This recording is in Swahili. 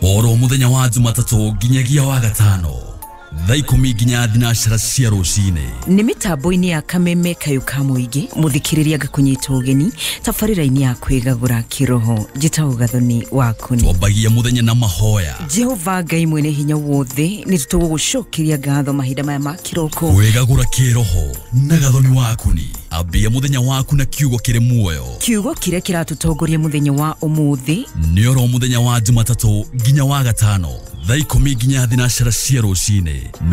oro muthenya wa Jumatatu nginyagia wa gatano thaa 10 nginya thinashara cia rucine ni mitambo-ini ya Kameme Kayuka Muingi muthikiriria ngakunyita ugeni tabarira-ini ya kwigagura kiroho njitagwo Gathoni Wakuni. Twambagia muthenya na mahoya. Jehova Ngai mwene hinya wothe ni tugugucokeria ngatho mahinda maya ma kiroko kwigagura kiroho na Gathoni Wakuni. Ambia muthenya waku na kiugo kiri muoyo. Kiugo kiria kiratutongoria muthenya wa umuthi ni oro muthenya wa Jumatatu nginya wa gatano thaa 10 nginya thinashara cia rucine.